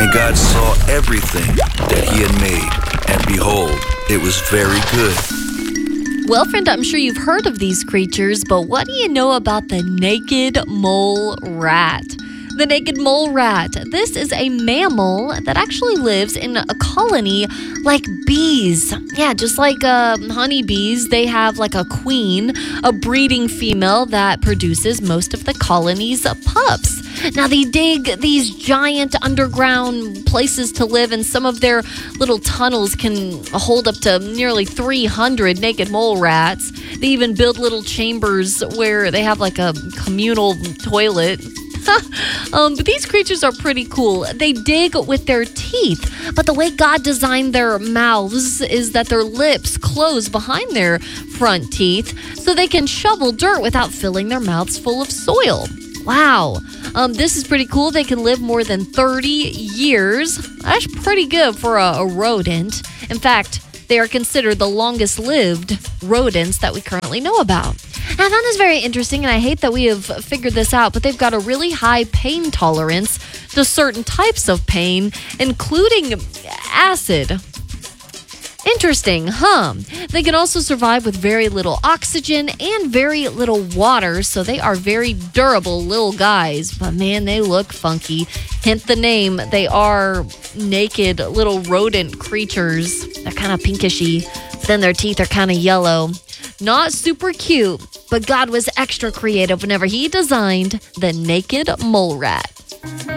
And God saw everything that he had made, and behold, it was very good. Well, friend, I'm sure you've heard of these creatures, but what do you know about the naked mole rat? The naked mole rat. This is a mammal that actually lives in a colony like bees. Yeah, just like honeybees, they have like a queen, a breeding female that produces most of the colony's pups. Now, they dig these giant underground places to live, and some of their little tunnels can hold up to nearly 300 naked mole rats. They even build little chambers where they have like a communal toilet. But these creatures are pretty cool. They dig with their teeth, but the way God designed their mouths is that their lips close behind their front teeth so they can shovel dirt without filling their mouths full of soil. Wow. This is pretty cool. They can live more than 30 years. That's pretty good for a rodent. In fact, they are considered the longest lived rodents that we currently know about. And I found this very interesting, and I hate that we have figured this out, but they've got a really high pain tolerance to certain types of pain, including acid. Interesting, huh? They can also survive with very little oxygen and very little water, so they are very durable little guys. But man, they look funky. Hint the name, they are naked little rodent creatures. They're kind of pinkishy, then their teeth are kind of yellow. Not super cute, but God was extra creative whenever he designed the naked mole rat.